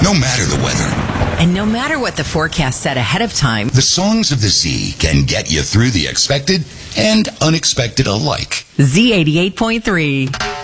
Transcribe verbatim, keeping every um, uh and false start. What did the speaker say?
No matter the weather, And no matter what the forecast said ahead of time, the songs of the Z can get you through the expected and unexpected alike. Z eighty-eight point three.